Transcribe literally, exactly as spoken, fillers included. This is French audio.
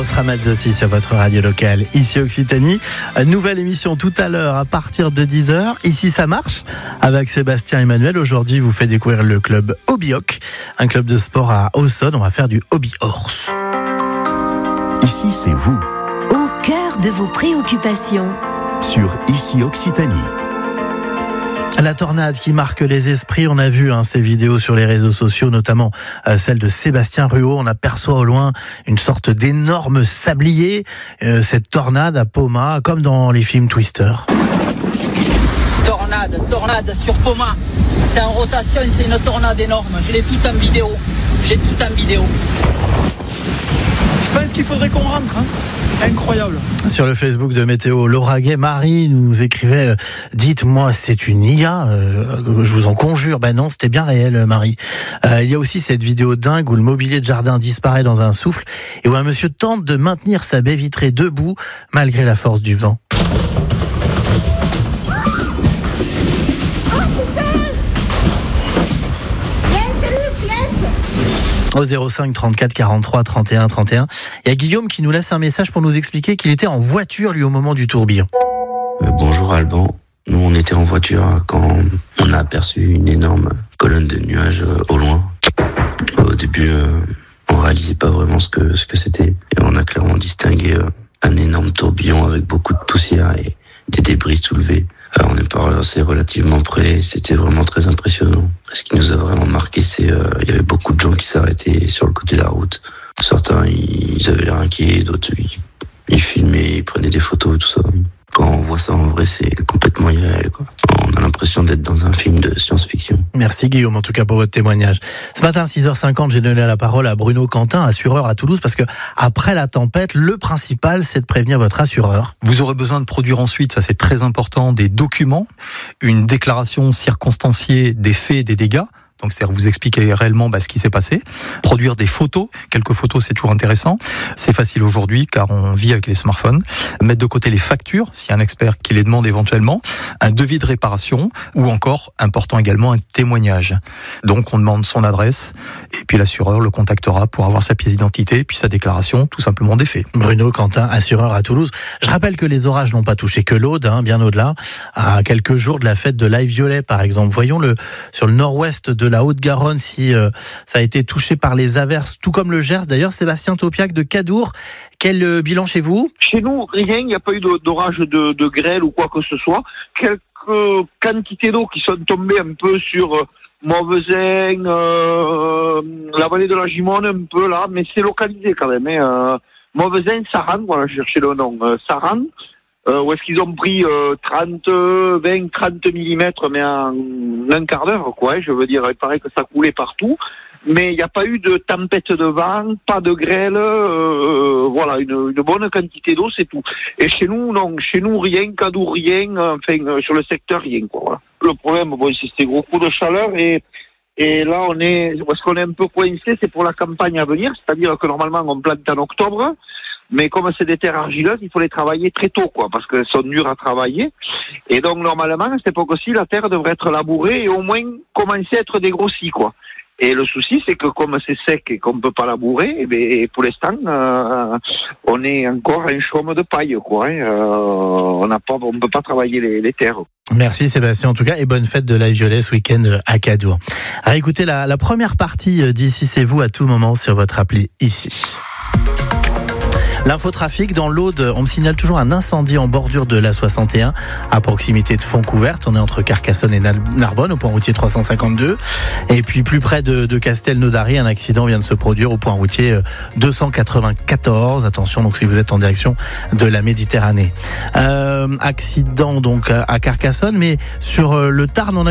Eros Ramazzotti sur votre radio locale, ici Occitanie. Nouvelle émission tout à l'heure à partir de dix heures. Ici ça marche avec Sébastien Emmanuel. Aujourd'hui, vous fait découvrir le club Hobbyhoc, un club de sport à Auxonne. On va faire du hobby horse. Ici c'est vous. Au cœur de vos préoccupations. Sur Ici Occitanie. La tornade qui marque les esprits, on a vu hein, ces vidéos sur les réseaux sociaux, notamment euh, celle de Sébastien Ruot. On aperçoit au loin une sorte d'énorme sablier, euh, cette tornade à Poma, comme dans les films Twister. Tornade, tornade sur Poma. C'est en rotation, c'est une tornade énorme. Je l'ai tout en vidéo. J'ai tout en vidéo. Je pense qu'il faudrait qu'on rentre, hein. Incroyable. Sur le Facebook de Météo Lauragais, Marie nous écrivait euh, « Dites-moi, c'est une I A euh, Je vous en conjure. » Ben non, c'était bien réel, Marie. Euh, il y a aussi cette vidéo dingue où le mobilier de jardin disparaît dans un souffle et où un monsieur tente de maintenir sa baie vitrée debout malgré la force du vent. Au zéro cinq trente-quatre quarante-trois trente et un trente et un. Il y a Guillaume qui nous laisse un message pour nous expliquer qu'il était en voiture lui au moment du tourbillon. Euh, bonjour Alban. Nous on était en voiture quand on a aperçu une énorme colonne de nuages euh, au loin. Au début euh, on réalisait pas vraiment ce que ce que c'était et on a clairement distingué euh, un énorme tourbillon avec beaucoup de poussière et des débris soulevés. Euh, on est passé relativement près, c'était vraiment très impressionnant. Ce qui nous a vraiment marqué, c'est euh, il y avait beaucoup de gens qui s'arrêtaient sur le côté de la route. Certains, ils avaient l'air inquiets, d'autres, ils, ils filmaient, ils prenaient des photos, tout ça. Quand on voit ça en vrai, c'est complètement irréel, quoi. On a l'impression d'être dans un film de science-fiction. Merci Guillaume, en tout cas pour votre témoignage. Ce matin, à six heures cinquante, j'ai donné la parole à Bruno Quentin, assureur à Toulouse, parce que après la tempête, le principal, c'est de prévenir votre assureur. Vous aurez besoin de produire ensuite, ça c'est très important, des documents, une déclaration circonstanciée des faits et des dégâts. Donc, c'est-à-dire vous expliquer réellement bah, ce qui s'est passé, produire des photos, quelques photos c'est toujours intéressant, c'est facile aujourd'hui car on vit avec les smartphones, mettre de côté les factures, s'il y a un expert qui les demande éventuellement, un devis de réparation ou encore, important également, un témoignage. Donc on demande son adresse et puis l'assureur le contactera pour avoir sa pièce d'identité puis sa déclaration tout simplement des faits. Bruno Quentin, assureur à Toulouse. Je rappelle que les orages n'ont pas touché que l'Aude, hein, bien au-delà, à quelques jours de la fête de l'Aille Violet par exemple. Voyons le sur le nord-ouest de la Haute-Garonne si euh, ça a été touché par les averses, tout comme le Gers. D'ailleurs, Sébastien Topiac de Cadour, quel euh, bilan chez vous ? Chez nous, rien, il n'y a pas eu d'orage de, de grêle ou quoi que ce soit. Quelques quantités d'eau qui sont tombées un peu sur euh, Mauvesin, euh, la vallée de la Gimone, un peu là, mais c'est localisé quand même. Hein. Euh, Mauvesin, Saran, voilà, je cherchais le nom, euh, Saran. Euh, où est-ce qu'ils ont pris euh, trente, vingt, trente millimètres, mais en un quart d'heure, quoi. Je veux dire, il paraît que ça coulait partout. Mais il n'y a pas eu de tempête de vent, pas de grêle, euh, voilà, une, une bonne quantité d'eau, c'est tout. Et chez nous, non, chez nous, rien, Cadour, rien, enfin, euh, sur le secteur, rien, quoi. Voilà. Le problème, bon, c'est ces gros coups de chaleur et Et là, on est, parce qu'on est un peu coincé, c'est pour la campagne à venir, c'est-à-dire que normalement, on plante en octobre, mais comme c'est des terres argileuses, il faut les travailler très tôt, quoi, parce qu'elles sont dures à travailler. Et donc, normalement, à cette époque-ci, la terre devrait être labourée et au moins commencer à être dégrossie, quoi. Et le souci, c'est que comme c'est sec et qu'on ne peut pas labourer, et bien, pour l'instant, euh, on est encore un chaume de paille, quoi. Hein. Euh, on n'a pas, on ne peut pas travailler les, les terres. Merci Sébastien en tout cas et bonne fête de l'Aille Violet ce week-end à Cadour. À écouter la, la première partie d'Ici c'est vous à tout moment sur votre appli ici. L'infotrafic dans l'Aude, on me signale toujours un incendie en bordure de l'A soixante et un à proximité de Fontcouverte. On est entre Carcassonne et Narbonne au point routier trois cent cinquante-deux. Et puis plus près de, de Castelnaudary, un accident vient de se produire au point routier deux cent quatre-vingt-quatorze. Attention donc si vous êtes en direction de la Méditerranée. Euh, accident donc à Carcassonne, mais sur le Tarn on a